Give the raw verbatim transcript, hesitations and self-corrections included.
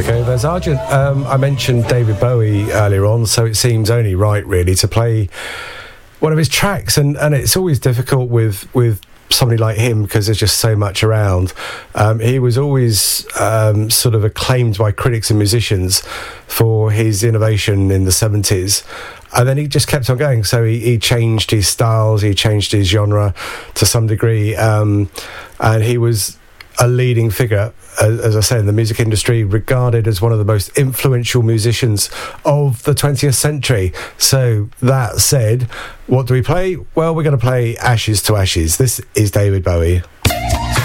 Okay, there's Argent. Um, I mentioned David Bowie earlier on, so it seems only right, really, to play one of his tracks, and, and it's always difficult with with somebody like him because there's just so much around. Um, he was always um, sort of acclaimed by critics and musicians for his innovation in the seventies, and then he just kept on going. So he, he changed his styles, he changed his genre to some degree, um, and he was a leading figure, as, as I say, in the music industry, regarded as one of the most influential musicians of the twentieth century. So that said, what do we play? Well, we're going to play Ashes to Ashes. This is David Bowie.